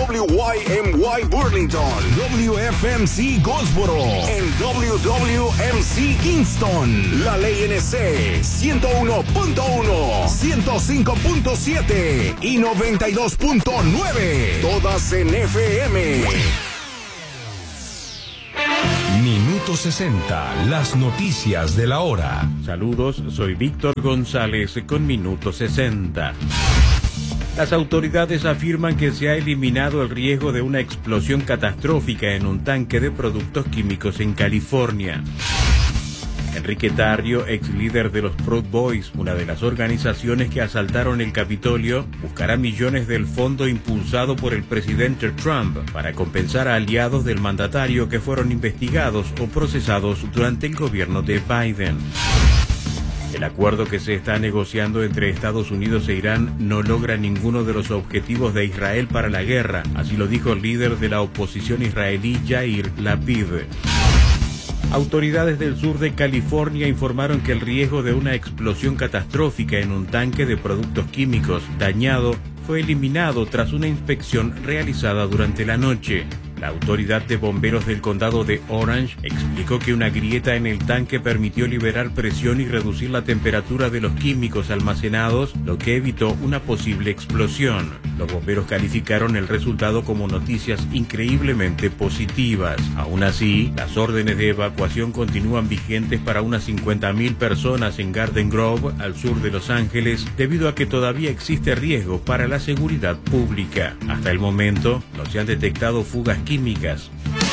WYMY Burlington, WFMC Goldsboro, en WWMC Kingston. La Ley NC 101.1, 105.7 y 92.9. Todas en FM. Minuto 60, las noticias de la hora. Saludos, soy Víctor González con Minuto 60. Las autoridades afirman que se ha eliminado el riesgo de una explosión catastrófica en un tanque de productos químicos en California. Enrique Tarrio, ex líder de los Proud Boys, una de las organizaciones que asaltaron el Capitolio, buscará millones del fondo impulsado por el presidente Trump para compensar a aliados del mandatario que fueron investigados o procesados durante el gobierno de Biden. El acuerdo que se está negociando entre Estados Unidos e Irán no logra ninguno de los objetivos de Israel para la guerra, así lo dijo el líder de la oposición israelí Yair Lapid. Autoridades del sur de California informaron que el riesgo de una explosión catastrófica en un tanque de productos químicos dañado fue eliminado tras una inspección realizada durante la noche. La autoridad de bomberos del condado de Orange explicó que una grieta en el tanque permitió liberar presión y reducir la temperatura de los químicos almacenados, lo que evitó una posible explosión. Los bomberos calificaron el resultado como noticias increíblemente positivas. Aún así, las órdenes de evacuación continúan vigentes para unas 50,000 personas en Garden Grove, al sur de Los Ángeles, debido a que todavía existe riesgo para la seguridad pública. Hasta el momento, no se han detectado fugas químicas.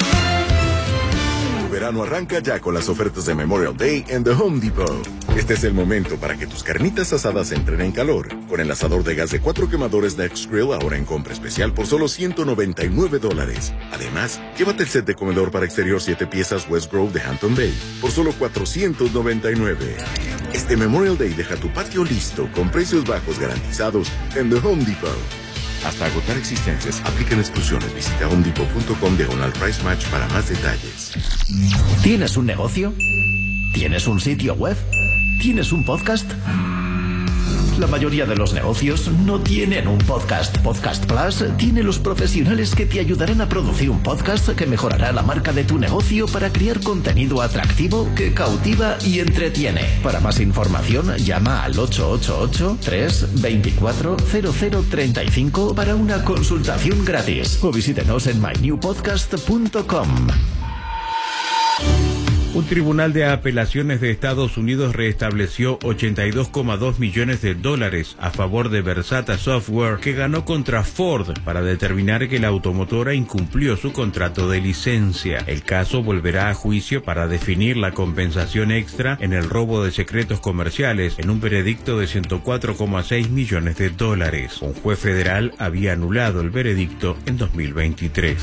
Tu verano arranca ya con las ofertas de Memorial Day en The Home Depot. Este es el momento para que tus carnitas asadas entren en calor. Con el asador de gas de 4 quemadores Next Grill ahora en compra especial por solo $199. Además, llévate el set de comedor para exterior 7 piezas West Grove de Hampton Bay por solo $499. Este Memorial Day deja tu patio listo con precios bajos garantizados en The Home Depot. Hasta agotar existencias, aplican exclusiones. Visita homedepot.com/price match para más detalles. ¿Tienes un negocio? ¿Tienes un sitio web? ¿Tienes un podcast? La mayoría de los negocios no tienen un podcast. Podcast Plus tiene los profesionales que te ayudarán a producir un podcast que mejorará la marca de tu negocio para crear contenido atractivo que cautiva y entretiene. Para más información, llama al 888-324-0035 para una consultación gratis o visítenos en mynewpodcast.com. Un tribunal de apelaciones de Estados Unidos restableció $82,2 millones a favor de Versata Software, que ganó contra Ford para determinar que la automotora incumplió su contrato de licencia. El caso volverá a juicio para definir la compensación extra en el robo de secretos comerciales en un veredicto de $104,6 millones. Un juez federal había anulado el veredicto en 2023.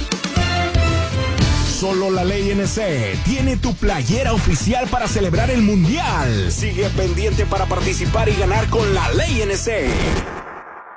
Solo la Ley NC tiene tu playera oficial para celebrar el Mundial. Sigue pendiente para participar y ganar con la Ley NC.